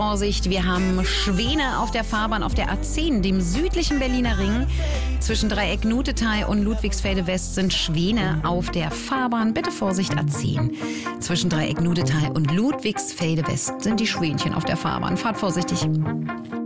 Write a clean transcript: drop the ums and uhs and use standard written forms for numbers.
Vorsicht, wir haben Schwäne auf der Fahrbahn auf der A10, dem südlichen Berliner Ring. Zwischen Dreieck Nutetal und Ludwigsfelde West sind Schwäne auf der Fahrbahn. Bitte Vorsicht, A10. Zwischen Dreieck Nutetal und Ludwigsfelde West sind die Schwänchen auf der Fahrbahn. Fahrt vorsichtig.